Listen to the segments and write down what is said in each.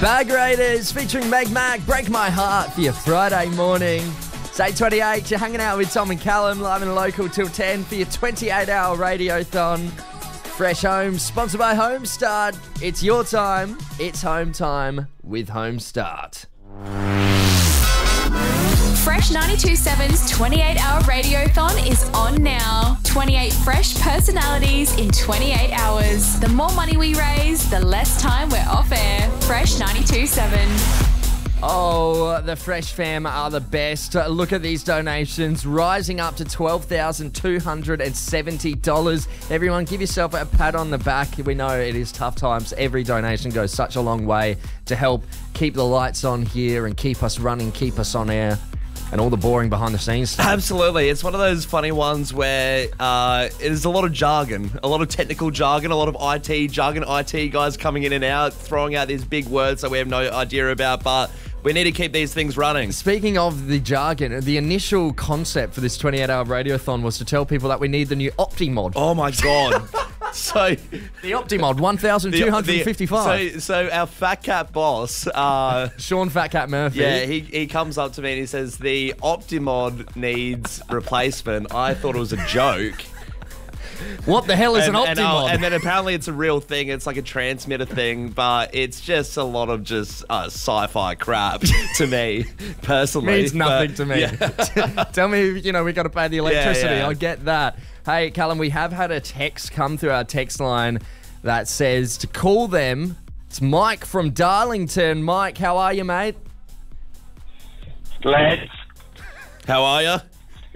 Bag Raiders featuring Meg Mac, Break My Heart for your Friday morning. It's 8:28, you're hanging out with Tom and Callum, live and local till 10 for your 28-hour radiothon. Fresh Homes, sponsored by Homestart. It's your time, it's home time with Homestart. Fresh 92.7's 28-hour radiothon is on now. 28 fresh personalities in 28 hours. The more money we raise, the less time we're off air. Fresh 92.7. Oh, the Fresh fam are the best. Look at these donations, rising up to $12,270. Everyone, give yourself a pat on the back. We know it is tough times. Every donation goes such a long way to help keep the lights on here and keep us running, keep us on air, and all the boring behind the scenes stuff. Absolutely. It's one of those funny ones where it is a lot of jargon, a lot of technical jargon, a lot of IT jargon, IT guys coming in and out, throwing out these big words that we have no idea about, but we need to keep these things running. Speaking of the jargon, the initial concept for this 28-hour radiothon was to tell people that we need the new Optimod. Oh my God. So the Optimod, 1,255. So our Fat Cat boss, Sean Fat Cat Murphy. Yeah, he comes up to me and he says, the Optimod needs replacement. I thought it was a joke. What the hell is an Optimod? And then apparently it's a real thing. It's like a transmitter thing, but it's just a lot of just sci-fi crap to me, personally. Means nothing to me. Yeah. Tell me, we got to pay the electricity. Yeah. I get that. Hey, Callum, we have had a text come through our text line that says to call them. It's Mike from Darlington. Mike, how are you, mate? Lads. How are you?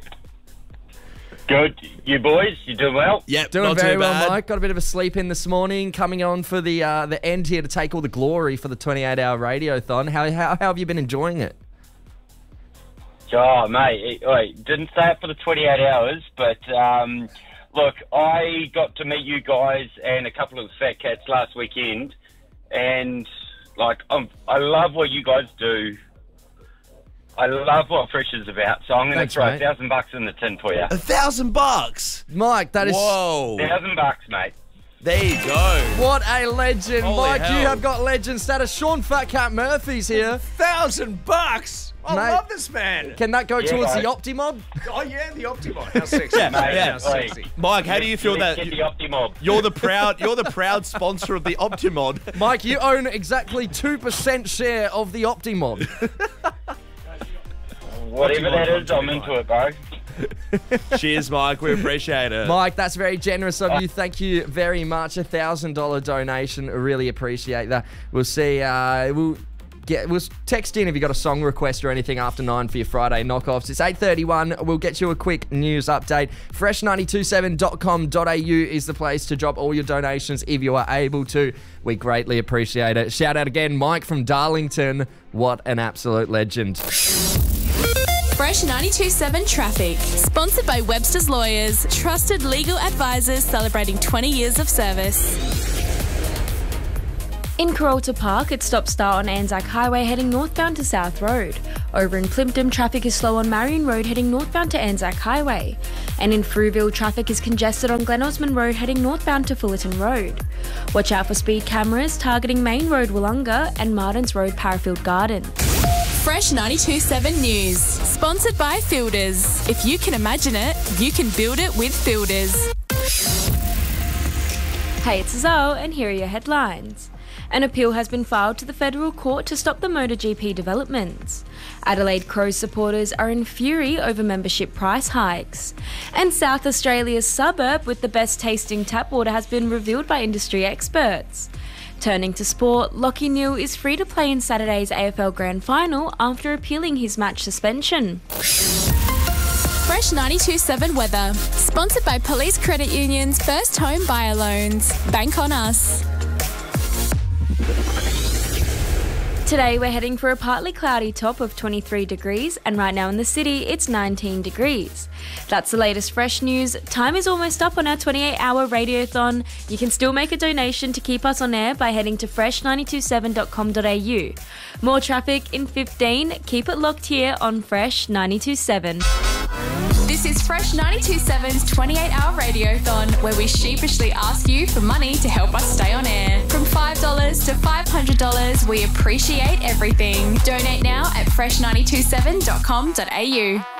Good. You boys, you doing well? Yep, doing not very too well, bad. Mike. Got a bit of a sleep in this morning. Coming on for the end here to take all the glory for the 28-hour radiothon. How have you been enjoying it? Oh, mate. Didn't stay up for the 28 hours, but look, I got to meet you guys and a couple of fat cats last weekend, and I love what you guys do. I love what Fresh is about, so I'm going to throw $1,000 in the tin for you. $1,000? Mike, that is... Whoa. $1,000, mate. There you go. What a legend. Holy Mike, hell. you have got legend status. Sean Fat Cat Murphy's here. $1,000? I Mate, love this man. Can that go towards mate. the Optimod? Oh, yeah, the Optimod. How sexy. Yeah, Mate, yeah. How sexy. Mike, how do you feel that Get the Optimob. you're the proud sponsor of the Optimod? Mike, you own exactly 2% share of the Optimod. Whatever that is, I'm into it, bro. Cheers, Mike. We appreciate it. Mike, that's very generous of you. Thank you very much. $1,000 donation. I really appreciate that. We'll see. We'll text in if you got a song request or anything after 9 for your Friday knockoffs. It's 8:31. We'll get you a quick news update. Fresh927.com.au is the place to drop all your donations if you are able to. We greatly appreciate it. Shout out again, Mike from Darlington. What an absolute legend. Fresh 92.7 Traffic. Sponsored by Webster's Lawyers. Trusted legal advisors celebrating 20 years of service. In Carolta Park, it's stop-start on Anzac Highway heading northbound to South Road. Over in Plympton, traffic is slow on Marion Road heading northbound to Anzac Highway. And in Frueville, traffic is congested on Glen Osmond Road heading northbound to Fullerton Road. Watch out for speed cameras targeting Main Road Wollonga and Martins Road Parafield Garden. Fresh 92.7 News. Sponsored by Fielders. If you can imagine it, you can build it with Fielders. Hey, it's Zoe, and here are your headlines. An appeal has been filed to the federal court to stop the MotoGP developments. Adelaide Crows supporters are in fury over membership price hikes. And South Australia's suburb with the best tasting tap water has been revealed by industry experts. Turning to sport, Lachie Neale is free to play in Saturday's AFL Grand Final after appealing his match suspension. Fresh 92.7 Weather. Sponsored by Police Credit Union's First Home Buyer Loans. Bank on us. Today we're heading for a partly cloudy top of 23 degrees, and right now in the city it's 19 degrees. That's the latest Fresh news. Time is almost up on our 28-hour radiothon. You can still make a donation to keep us on air by heading to fresh927.com.au. More traffic in 15. Keep it locked here on Fresh 92.7. This is Fresh 92.7's 28-hour radiothon, where we sheepishly ask you for money to help us stay on air. From $5 to $500, we appreciate everything. Donate now at fresh927.com.au.